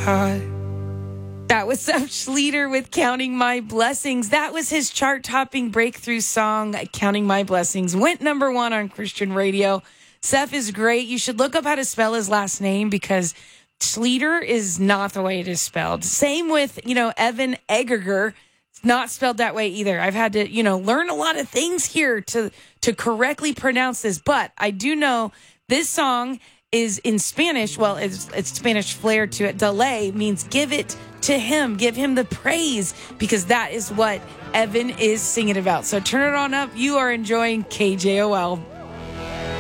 high. That was Seth Schleter with Counting My Blessings. That was his chart-topping breakthrough song, Counting My Blessings. Went number 1 on Christian radio. Seth is great. You should look up how to spell his last name because Schleter is not the way it is spelled. Same with, Evan Eggerger. It's not spelled that way either. I've had to, learn a lot of things here to correctly pronounce this. But I do know this song is in Spanish. Well, it's Spanish flair to it. Delay means give it to him. Give him the praise because that is what Evan is singing about. So turn it on up. You are enjoying KJOL.